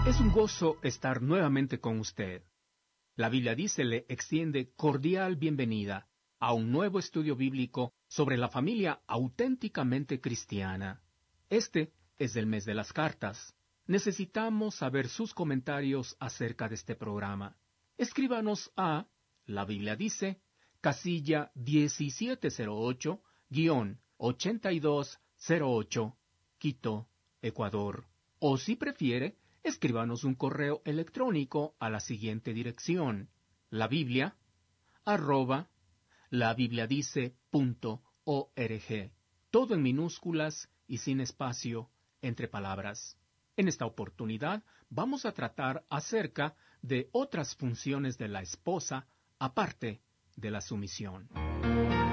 Es un gozo estar nuevamente con usted. La Biblia dice le extiende cordial bienvenida a un nuevo estudio bíblico sobre la familia auténticamente cristiana. Este es el mes de las cartas. Necesitamos saber sus comentarios acerca de este programa. Escríbanos a La Biblia dice, casilla 1708-8208, Quito, Ecuador. O si prefiere, escríbanos un correo electrónico a la siguiente dirección: labiblia@labibliadice.org. Todo en minúsculas y sin espacio entre palabras. En esta oportunidad vamos a tratar acerca de otras funciones de la esposa aparte de la sumisión.